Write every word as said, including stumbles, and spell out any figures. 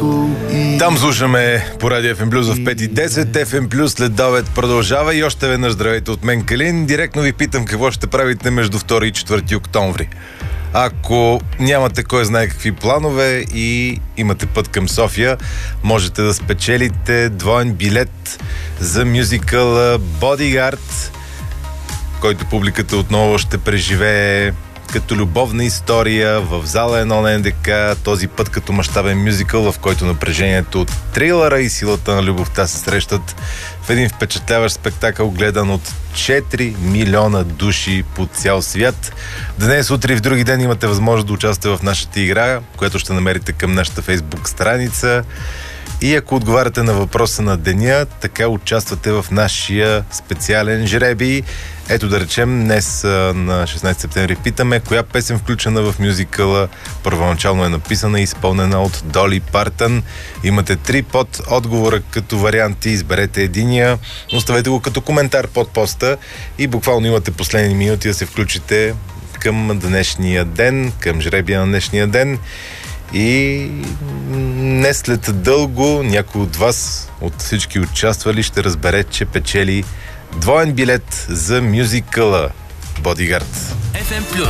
И... Там слушаме по радио еф ем Плюс в пет и десет. еф ем Плюс след обед продължава и още веднъж здравейте от мен, Калин. Директно ви питам какво ще правите между втори и четвърти октомври. Ако нямате кой знае какви планове и имате път към София, можете да спечелите двоен билет за мюзикъл Bodyguard, който публиката отново ще преживее като любовна история в зала едно на ен де ка, този път като мащабен мюзикъл, в който напрежението от трилъра и силата на любовта се срещат в един впечатляващ спектакъл, гледан от четири милиона души по цял свят. Днес, утре и в други ден имате възможност да участвате в нашата игра, която ще намерите към нашата фейсбук страница. И ако отговаряте на въпроса на деня, така участвате в нашия специален жребий. Ето да речем, днес на шестнайсети септември питаме коя песен, включена в мюзикъла, първоначално е написана и изпълнена от Доли Партън. Имате три под отговора като варианти, изберете единия, оставете го като коментар под поста и буквално имате последни минути да се включите към днешния ден, към жребия на днешния ден. И не след дълго някой от вас, от всички участвали, ще разбере, че печели двоен билет за мюзикъла Bodyguard. еф ем Плюс.